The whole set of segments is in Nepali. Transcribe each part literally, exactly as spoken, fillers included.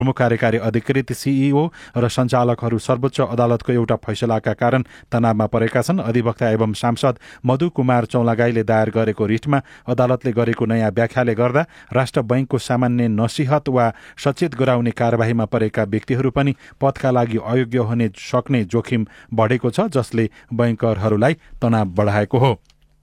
प्रमुख कार्यकारी अधिकृत सीईओ र सञ्चालकहरू सर्वोच्च अदालतको एउटा फैसलाका कारण तनावमा परेका छन्। अधिवक्ता एवं सांसद मधु कुमार चौलागाईले दायर गरेको रिटमा अदालतले गरेको नयाँ व्याख्याले गर्दा राष्ट्र बैंकको सामान्य नसिहत वा सचेत गराउने कार्यवाहीमा परेका व्यक्तिहरू पनि पदका लागि अयोग्य हुने सक्ने जोखिम बढेको छ, जसले बैंकरहरूलाई तनाव बढाएको हो।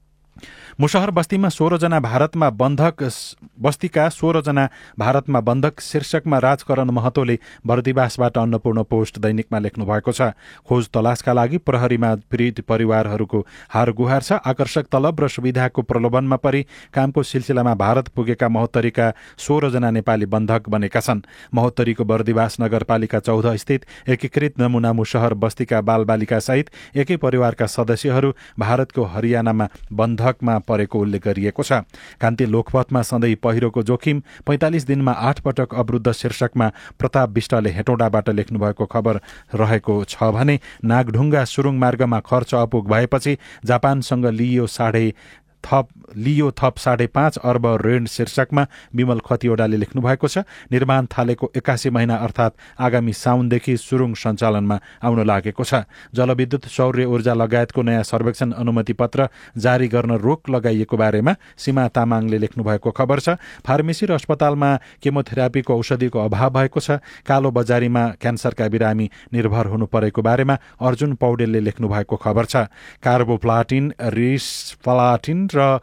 मुसहर बस्तीमा सोह्र जना भारतमा बन्धक बस्तीका सोह्र जना भारतमा बन्धक शीर्षकमा राजकरण महतोले बर्दिवासबाट अन्नपूर्ण पोस्ट दैनिकमा लेख्नु भएको छ। खोज तलासका लागि प्रहरीमा पीडित परिवारहरूको हार गुहार छ। आकर्षक तलब र सुविधाको प्रलोभनमा परि कामको सिलसिलामा भारत पुगेका महोत्तरीका सोह्र जना नेपाली बन्धक बनेका छन्। महोत्तरीको बर्दिवास नगरपालिका चौध स्थित एकीकृत नमुना मुसहर बस्तीका बालबालिका सहित एकै परिवारका सदस्यहरू भारतको हरियाणामा बन्धकमा परेको उल्लेख गरिएको छ। कान्ति लोकपथमा सधैँ पहिरोको जोखिम, पैंतालिस दिनमा आठ पटक अवरुद्ध शीर्षकमा प्रताप विष्टले हेटौँडाबाट लेख्नुभएको खबर रहेको छ भने नागढुङ्गा सुरुङ मार्गमा खर्च अपुग भएपछि जापानसँग लियो साढे थप लियो थप साढे पाँच अर्ब ऋण शीर्षकमा विमल खतिवडाले लेख्नु भएको छ। निर्माण थालेको एकासी महिना अर्थात् आगामी साउनदेखि सुरुङ सञ्चालनमा आउन लागेको छ। जलविद्युत, सौर्य ऊर्जा लगायतको नयाँ सर्वेक्षण अनुमति पत्र जारी गर्न रोक लगाइएको बारेमा सीमा तामाङले लेख्नु भएको खबर छ। फार्मेसी र अस्पतालमा केमोथेरापीको औषधिको अभाव भएको छ। कालो बजारीमा क्यान्सरका बिरामी निर्भर हुनु परेको बारेमा अर्जुन पौडेलले लेख्नु भएको खबर छ। कार्बोप्लाटिन, रिस्प्लाटिन र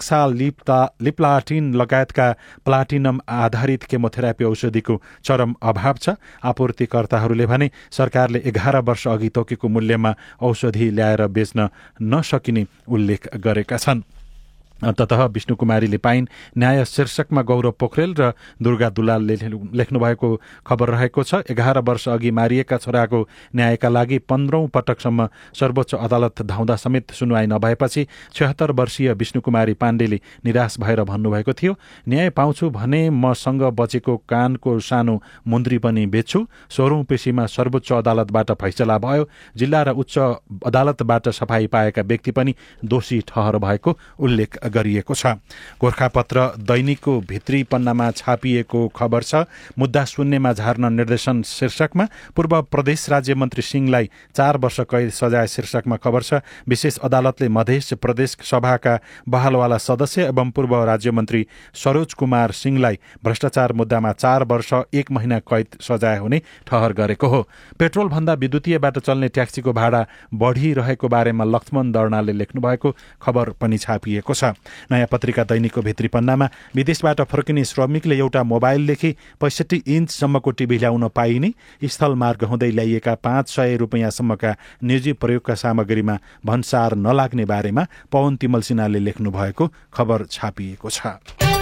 अक्सालिप्लाटिन लगायतका प्लाटिनम आधारित केमोथेरापी औषधिको चरम अभाव छ। आपूर्तिकर्ताहरूले भने सरकारले एघार वर्ष अघि तोकेको मूल्यमा औषधि ल्याएर बेच्न नसकिने उल्लेख गरेका छन्। अन्ततः विष्णु कुमारीले पाइन् न्याय शीर्षकमा गौरव पोखरेल र दुर्गा दुलालले लेख्नु भएको खबर रहेको छ। एघार वर्ष अघि मारिएका छोराको न्यायका लागि पन्ध्रौं पटकसम्म सर्वोच्च अदालत धाउँदा समेत सुनवाई नभएपछि छयत्तर वर्षीय विष्णु कुमारी पाण्डेले निराश भएर भन्नुभएको थियो, न्याय पाउँछु भने मसँग बचेको कानको सानो मुन्द्री पनि बेच्छु। सोह्रौं पेशीमा सर्वोच्च अदालतबाट फैसला भयो। जिल्ला र उच्च अदालतबाट सफाई पाएका व्यक्ति पनि दोषी ठहर भएको उल्लेख गरिएको छ। गोर्खापत्र दैनिकको भित्री पन्नामा छापिएको खबर छ। मुद्दा शून्यमा झार्न निर्देशन शीर्षकमा पूर्व प्रदेश राज्य मन्त्री सिंहलाई चार वर्ष कैद सजाय शीर्षकमा खबर छ। विशेष अदालतले मधेस प्रदेश सभाका बहालवाला सदस्य एवं पूर्व राज्य मन्त्री सरोज कुमार सिंहलाई भ्रष्टाचार मुद्दामा चार वर्ष एक महिना कैद सजाय हुने ठहर गरेको हो। पेट्रोल भन्दा विद्युतीयबाट चल्ने ट्याक्सीको भाडा बढिरहेको बारेमा लक्ष्मण दर्नालले लेख्नु भएको खबर पनि छापिएको छ। नयाँ पत्रिका दैनिकको भित्री पन्नामा विदेशबाट फर्किने श्रमिकले एउटा मोबाइलदेखि पैँसठी इन्चसम्मको टिभी ल्याउन पाइने, स्थल मार्ग हुँदै ल्याइएका पाँच सय रुपियाँसम्मका निजी प्रयोगका सामग्रीमा भन्सार नलाग्ने बारेमा पवन तिमल सिन्हाले लेख्नु भएको खबर छापिएको छ।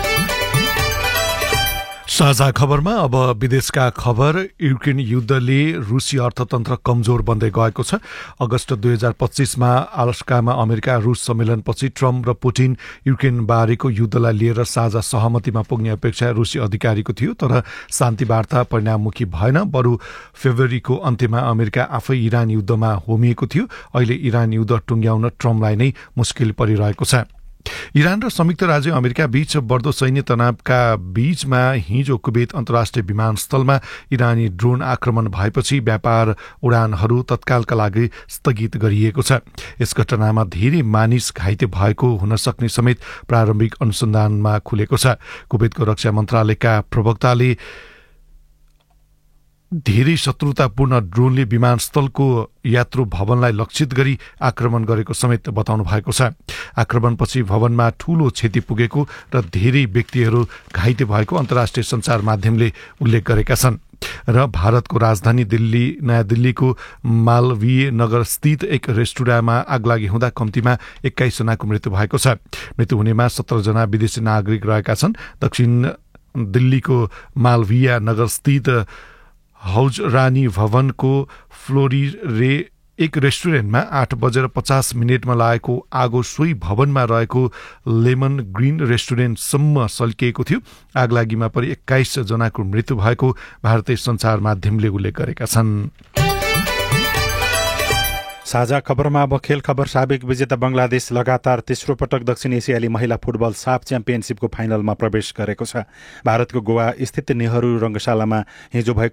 साझा खबरमा अब विदेशका खबर। युक्रेन युद्धले रुसी अर्थतन्त्र कमजोर बन्दै गएको छ। अगस्त दुई हजार पच्चीसमा अलास्कामा अमेरिका रुस सम्मेलनपछि ट्रम्प र पुटिन युक्रेन बारेको युद्धलाई लिएर साझा सहमतिमा पुग्ने अपेक्षा रुसी अधिकारीको थियो, तर शान्ति वार्ता परिणाममुखी भएन। बरु फेब्रुअरीको अन्त्यमा अमेरिका आफै इरान युद्धमा होमिएको थियो। अहिले इरान युद्ध टुङ्ग्याउन ट्रम्पलाई नै मुस्किल परिरहेको छ। इरान र संयुक्त राज्य अमेरिका बीच बढ्दो सैन्य तनावका बीचमा हिजो कुवेत अन्तर्राष्ट्रिय विमानस्थलमा इरानी ड्रोन आक्रमण भएपछि व्यापार उडानहरू तत्कालका लागि स्थगित गरिएको छ। यस घटनामा धेरै मानिस घाइते भएको हुन सक्ने समेत प्रारम्भिक अनुसन्धानमा खुलेको छ। कुवेतको रक्षा मन्त्रालयका प्रवक्ताले धेरै शत्रुतापूर्ण ड्रोनले विमानस्थलको यात्रु भवनलाई लक्षित गरी आक्रमण गरेको समेत बताउनु भएको छ। आक्रमणपछि भवनमा ठूलो क्षति पुगेको र धेरै व्यक्तिहरू घाइते भएको अन्तर्राष्ट्रिय सञ्चार माध्यमले उल्लेख गरेका छन्। र भारतको राजधानी दिल्ली नयाँ दिल्लीको मालवीय नगर स्थित एक रेस्टुरेन्टमा आगलागी हुँदा कम्तीमा एक्काइस जनाको मृत्यु भएको छ। मृत्यु हुनेमा सत्र जना विदेशी नागरिक रहेका छन्। दक्षिण दिल्लीको मालवीय नगर स्थित हौज रानी भवनको फ्लोरिरे एक रेस्टुरेन्टमा आठ बजेर पचास मिनटमा लागेको आगो सोही भवनमा रहेको लेमन ग्रीन रेस्टुरेन्टसम्म सल्किएको थियो। आगलागीमा परि एक्काइस जनाको मृत्यु भएको भारतीय सञ्चार माध्यमले उल्लेख गरेका छन्। साझा खबरमा अब खेल खबर। साबिक विजेता बङ्गलादेश लगातार तेस्रो पटक दक्षिण एसियाली महिला फुटबल साफ च्याम्पियनसिपको फाइनलमा प्रवेश गरेको छ। भारतको गोवा स्थित नेहरू रङ्गशालामा हिजो भएको